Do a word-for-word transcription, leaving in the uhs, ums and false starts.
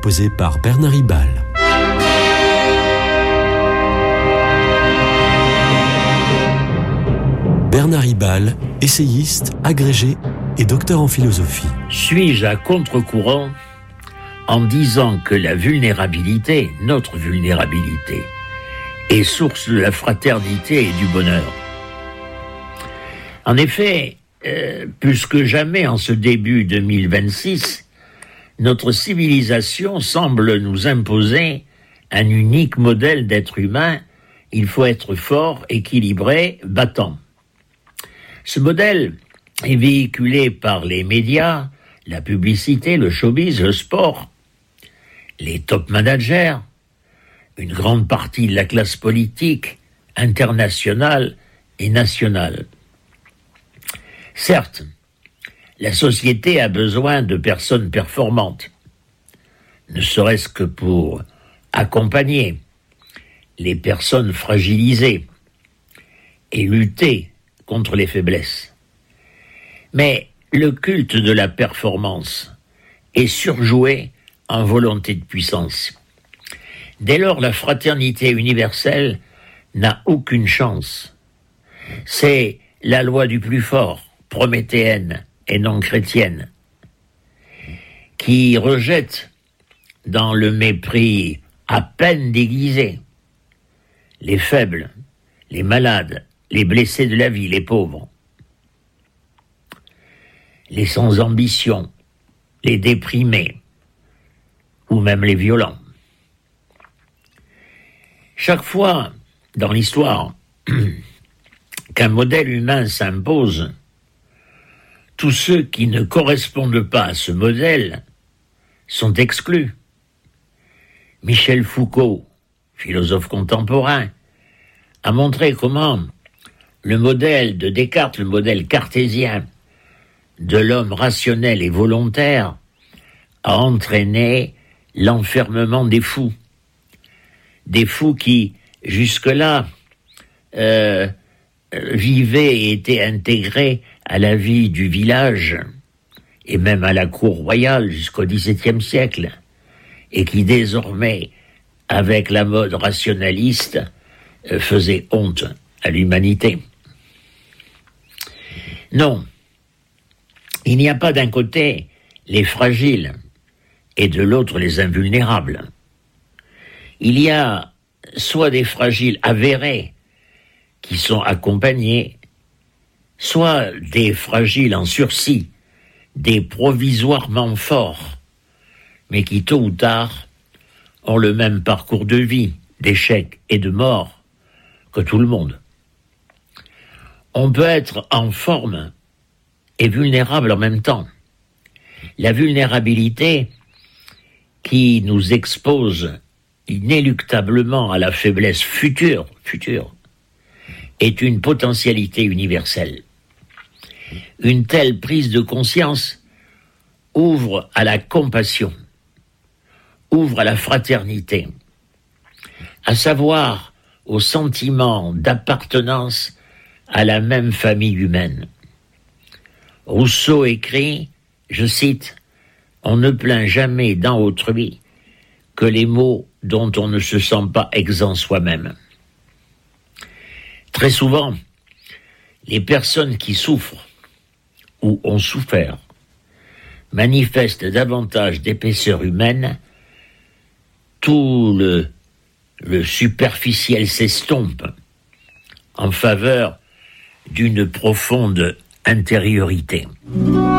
posée par Bernard Ribal. Bernard Ribal, essayiste, agrégé et docteur en philosophie. Suis-je à contre-courant en disant que la vulnérabilité, notre vulnérabilité, est source de la fraternité et du bonheur? En effet, euh, plus que jamais en ce début deux mille vingt-six, notre civilisation semble nous imposer un unique modèle d'être humain. Il faut être fort, équilibré, battant. Ce modèle est véhiculé par les médias, la publicité, le showbiz, le sport, les top managers, une grande partie de la classe politique, internationale et nationale. Certes, la société a besoin de personnes performantes, ne serait-ce que pour accompagner les personnes fragilisées et lutter contre les faiblesses. Mais le culte de la performance est surjoué en volonté de puissance. Dès lors, la fraternité universelle n'a aucune chance. C'est la loi du plus fort, prométhéenne et non chrétienne, qui rejette dans le mépris à peine déguisé les faibles, les malades, les blessés de la vie, les pauvres, les sans ambition, les déprimés, ou même les violents. Chaque fois dans l'histoire qu'un modèle humain s'impose, tous ceux qui ne correspondent pas à ce modèle sont exclus. Michel Foucault, philosophe contemporain, a montré comment le modèle de Descartes, le modèle cartésien de l'homme rationnel et volontaire, a entraîné l'enfermement des fous. Des fous qui, jusque-là, euh, vivaient et étaient intégrés à la vie du village, et même à la cour royale jusqu'au dix-septième siècle, et qui désormais, avec la mode rationaliste, euh, faisaient honte à l'humanité. Non, il n'y a pas d'un côté les fragiles et de l'autre les invulnérables. Il y a soit des fragiles avérés qui sont accompagnés, soit des fragiles en sursis, des provisoirement forts, mais qui tôt ou tard ont le même parcours de vie, d'échec et de mort que tout le monde. On peut être en forme et vulnérable en même temps. La vulnérabilité qui nous expose inéluctablement à la faiblesse future, future, est une potentialité universelle. Une telle prise de conscience ouvre à la compassion, ouvre à la fraternité, à savoir au sentiment d'appartenance à la même famille humaine. Rousseau écrit, je cite, « On ne plaint jamais dans autrui que les maux dont on ne se sent pas exempt soi-même. » Très souvent, les personnes qui souffrent ou ont souffert manifestent davantage d'épaisseur humaine, tout le, le superficiel s'estompe en faveur d'une profonde intériorité.